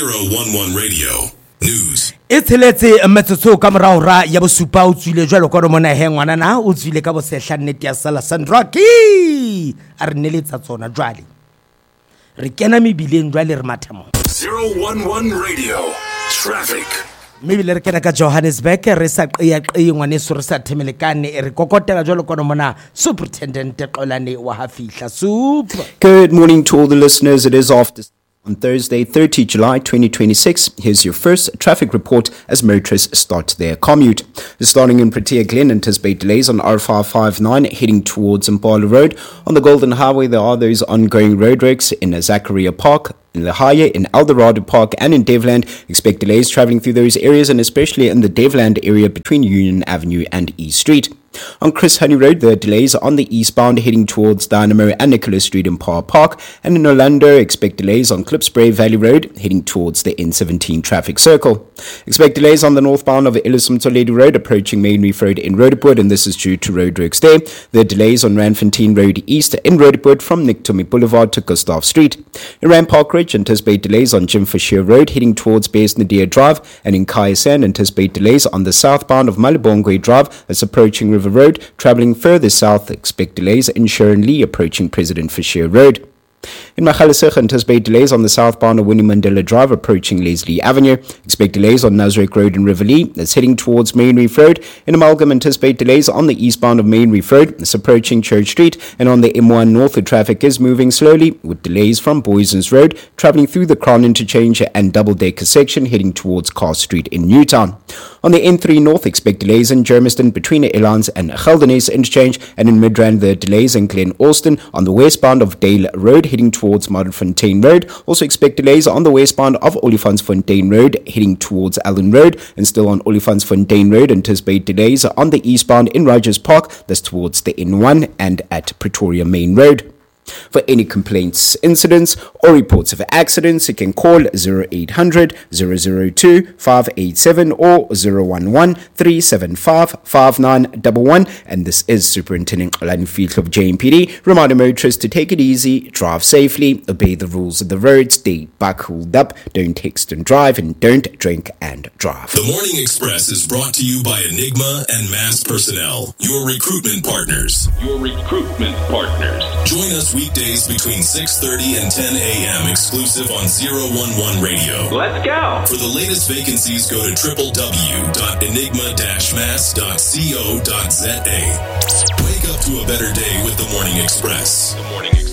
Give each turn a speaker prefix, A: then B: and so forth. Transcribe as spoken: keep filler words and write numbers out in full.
A: zero one one Radio News.
B: It's letse metsotso ka morao ra ya bosupa o tswile jwalo ka mona he ngwana na o tswile ka bosehla nnete ya sala Sandraki a re neletsa tsona jwale re kena mebileng jwale re mathamo
A: zero one one Radio Traffic.
B: mebile re kena ka Johannesburg re sa qeya qeyi ngwane so re sa themelekane re kokotela jwalo ka mona Superintendent Xolani wa hafihla super.
C: Good morning to all the listeners. It is after on Thursday, thirtieth of July twenty twenty-six, here's your first traffic report as motorists start their commute. Starting in Protea Glen, anticipate delays on R five five nine heading towards Impala Road. On the Golden Highway, there are those ongoing roadworks in Zachariah Park, in La Haya, in Eldorado Park and in Devland. Expect delays travelling through those areas and especially in the Devland area between Union Avenue and East Street. On Chris Honey Road, there are delays on the eastbound heading towards Dynamo and Nicholas Street in Power Park. And in Orlando, expect delays on Klipspray Valley Road heading towards the N seventeen traffic circle. Expect delays on the northbound of Ellison Toledo Road approaching Main Reef Road in Roodepoort, and this is due to roadworks there. There are delays on Randfontein Road East in Roodepoort from Nick Tommy Boulevard to Gustav Street. In Rand Park Ridge, anticipate delays on Jim Fisher Road heading towards Bears Nadir Drive, and in Kayasan, anticipate delays on the southbound of Malibongwe Drive as approaching River Road. Travelling further south, expect delays in Sharon Lee approaching President Fisher Road. In Magaliesburg, anticipate delays on the southbound of Winnie Mandela Drive approaching Leslie Avenue. Expect delays on Nasrec Road in Riverlea that's heading towards Main Reef Road. In Amalgam, anticipate delays on the eastbound of Main Reef Road that's approaching Church Street. And on the M one north, the traffic is moving slowly with delays from Boysons Road travelling through the Crown Interchange and Double Decker section heading towards Carr Street in Newtown. On the N three north, expect delays in Germiston between Elans and Geldenhuys Interchange. And in Midrand, there are delays in Glen Austin on the westbound of Dale Road heading towards Modderfontein Road. Also expect delays on the westbound of Olifantsfontein Road heading towards Allen Road. And still on Olifantsfontein Road, anticipate delays on the eastbound in Rogers Park, that's towards the N one and at Pretoria Main Road. For any complaints, incidents, or reports of accidents, you can call zero eight hundred, zero zero two, five eight seven or zero one one, three seven five, five nine one one. And this is Superintendent Xolani Field of J M P D, reminding motorists to take it easy, drive safely, obey the rules of the road, stay buckled up, don't text and drive, and don't drink and drive.
A: The Morning Express is brought to you by Enigma and Mass Personnel, your recruitment partners. Your recruitment partners. Join us weekdays between six thirty and ten a.m. exclusive on zero one one Radio.
D: Let's go.
A: For the latest vacancies, go to w w w dot enigma dash mass dot co dot za. Wake up to a better day with the Morning Express. The Morning Express.